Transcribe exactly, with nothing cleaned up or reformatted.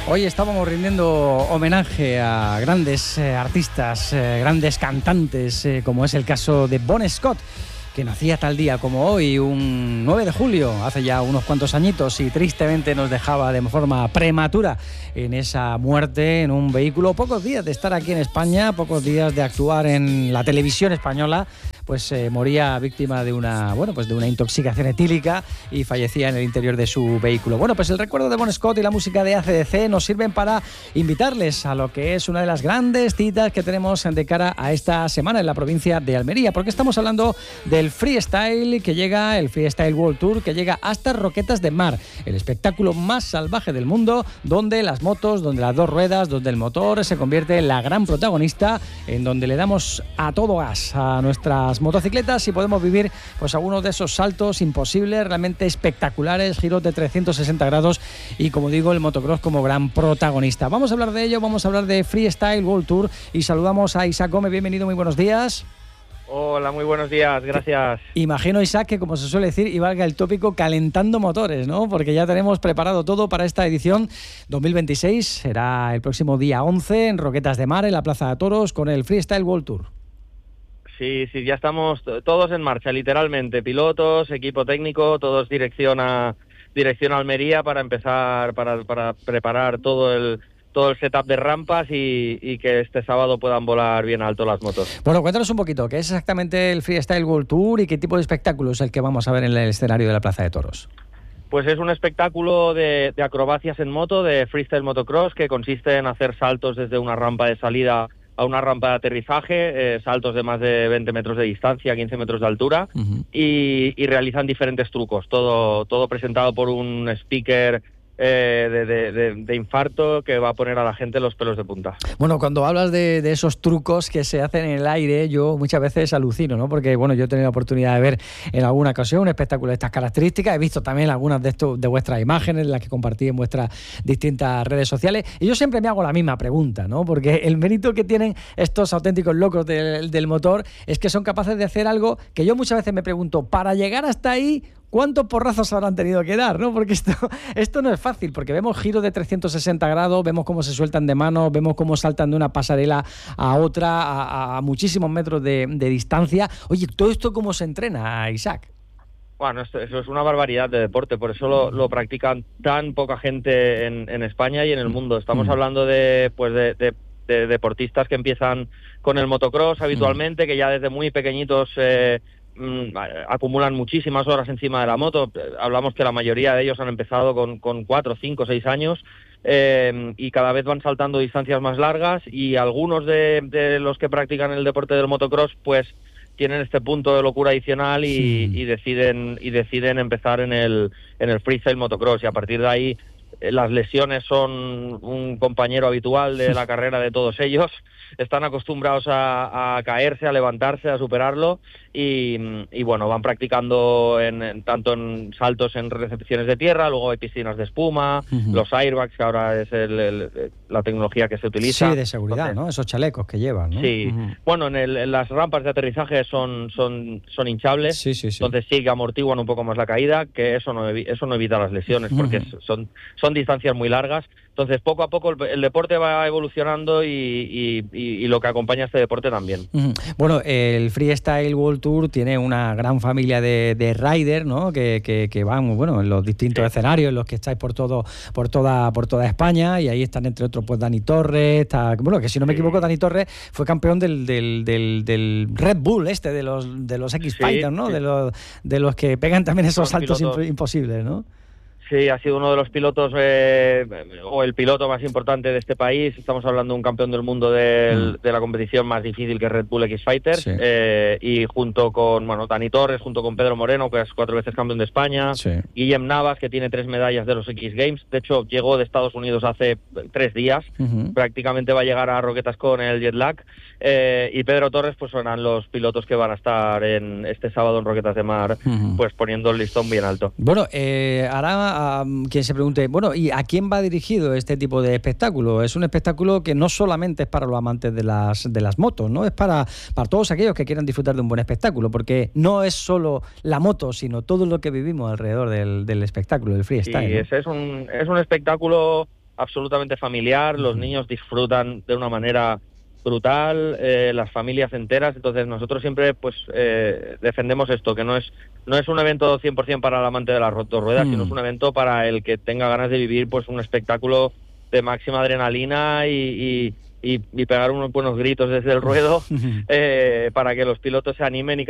Hoy estábamos rindiendo homenaje a grandes eh, artistas, eh, grandes cantantes, eh, como es el caso de Bon Scott, que nacía tal día como hoy, un nueve de julio, hace ya unos cuantos añitos, y tristemente nos dejaba de forma prematura en esa muerte en un vehículo. Pocos días de estar aquí en España, pocos días de actuar en la televisión española, pues eh, moría víctima de una, bueno, pues de una intoxicación etílica y fallecía en el interior de su vehículo. Bueno, pues el recuerdo de Bon Scott y la música de A C D C nos sirven para invitarles a lo que es una de las grandes citas que tenemos de cara a esta semana en la provincia de Almería, porque estamos hablando del freestyle que llega, el Freestyle World Tour, que llega hasta Roquetas de Mar, el espectáculo más salvaje del mundo, donde las motos, donde las dos ruedas, donde el motor se convierte en la gran protagonista, en donde le damos a todo gas a nuestras motocicletas y podemos vivir pues algunos de esos saltos imposibles, realmente espectaculares, giros de trescientos sesenta grados y, como digo, el motocross como gran protagonista. Vamos a hablar de ello, vamos a hablar de Freestyle World Tour y saludamos a Isaac Gómez. Bienvenido, muy buenos días. Hola, muy buenos días, gracias. Imagino, Isaac, que como se suele decir, y valga el tópico, calentando motores, ¿no? Porque ya tenemos preparado todo para esta edición dos mil veintiséis. Será el próximo día once en Roquetas de Mar, en la Plaza de Toros, con el Freestyle World Tour. Sí, sí, ya estamos todos en marcha, literalmente. Pilotos, equipo técnico, todos dirección a, dirección a Almería para empezar, para, para preparar todo el... todo el setup de rampas y, y que este sábado puedan volar bien alto las motos. Bueno, cuéntanos un poquito, ¿qué es exactamente el Freestyle World Tour y qué tipo de espectáculo es el que vamos a ver en el escenario de la Plaza de Toros? Pues es un espectáculo de, de acrobacias en moto, de freestyle motocross, que consiste en hacer saltos desde una rampa de salida a una rampa de aterrizaje, eh, saltos de más de veinte metros de distancia, quince metros de altura, uh-huh. y, y realizan diferentes trucos, todo, todo presentado por un speaker Eh, de, de, de, de infarto que va a poner a la gente los pelos de punta. Bueno, cuando hablas de, de esos trucos que se hacen en el aire, yo muchas veces alucino, ¿no? Porque, bueno, yo he tenido la oportunidad de ver en alguna ocasión un espectáculo de estas características, he visto también algunas de estos, de vuestras imágenes, las que compartí en vuestras distintas redes sociales, y yo siempre me hago la misma pregunta, ¿no? Porque el mérito que tienen estos auténticos locos del, del motor es que son capaces de hacer algo que yo muchas veces me pregunto, para llegar hasta ahí, ¿cuántos porrazos habrán tenido que dar, ¿no? Porque esto, esto no es fácil, porque vemos giros de trescientos sesenta grados, vemos cómo se sueltan de mano, vemos cómo saltan de una pasarela a otra a, a muchísimos metros de, de distancia. Oye, ¿todo esto cómo se entrena, Isaac? Bueno, esto, eso es una barbaridad de deporte, por eso lo, lo practican tan poca gente en, en España y en el mundo. Estamos mm. hablando de, pues de, de, de deportistas que empiezan con el motocross habitualmente, mm. que ya desde muy pequeñitos... Eh, acumulan muchísimas horas encima de la moto. Hablamos que la mayoría de ellos han empezado con, con cuatro, cinco, seis años eh, y cada vez van saltando distancias más largas, y algunos de, de los que practican el deporte del motocross pues tienen este punto de locura adicional y, sí. y deciden y deciden empezar en el en el freestyle motocross, y a partir de ahí las lesiones son un compañero habitual de la carrera de todos ellos. Están acostumbrados a, a caerse, a levantarse, a superarlo, y, y bueno, van practicando en, en, tanto en saltos en recepciones de tierra, luego hay piscinas de espuma, uh-huh. los airbags, que ahora es el, el, la tecnología que se utiliza. Sí, de seguridad, entonces, ¿no? Esos chalecos que llevan, ¿no? Sí, uh-huh. bueno, en, el, en las rampas de aterrizaje son son son hinchables, sí, sí, sí. entonces sí que amortiguan un poco más la caída, que eso no eso no evita las lesiones, porque uh-huh. son son distancias muy largas. Entonces, poco a poco el, el deporte va evolucionando y, y, y, y lo que acompaña a este deporte también. Uh-huh. Bueno, el Freestyle World Tour tiene una gran familia de, de riders, ¿no? Que, que, que van, bueno, en los distintos sí. escenarios en los que estáis por todo, por toda, por toda España, y ahí están entre otros pues Dani Torres, está, bueno, que si no me equivoco, Dani Torres fue campeón del, del, del, del Red Bull este de los de los X-Fighters, sí, ¿no? Sí. De los de los que pegan también esos Son saltos imp- imposibles, ¿no? Sí, ha sido uno de los pilotos, eh, o el piloto más importante de este país. Estamos hablando de un campeón del mundo del, mm. de la competición más difícil, que es Red Bull X-Fighters, sí. eh, y junto con, bueno, Dani Torres, junto con Pedro Moreno, que es cuatro veces campeón de España, sí. Guillem Navas, que tiene tres medallas de los X Games. De hecho, llegó de Estados Unidos hace tres días, uh-huh. prácticamente va a llegar a Roquetas con el jet lag, eh, y Pedro Torres, pues serán los pilotos que van a estar en este sábado en Roquetas de Mar, uh-huh. pues poniendo el listón bien alto. Bueno, eh, ahora a quien se pregunte, bueno, ¿y a quién va dirigido este tipo de espectáculo? Es un espectáculo que no solamente es para los amantes de las de las motos, ¿no? Es para, para todos aquellos que quieran disfrutar de un buen espectáculo, porque no es solo la moto, sino todo lo que vivimos alrededor del, del espectáculo, del freestyle. Sí, ¿no? es, es, un, es un espectáculo absolutamente familiar, los niños disfrutan de una manera brutal, eh, las familias enteras. Entonces nosotros siempre pues eh, defendemos esto, que no es no es un evento cien por ciento para el amante de las dos ruedas, mm. sino es un evento para el que tenga ganas de vivir pues un espectáculo de máxima adrenalina y, y, y, y pegar unos buenos gritos desde el ruedo, eh, para que los pilotos se animen y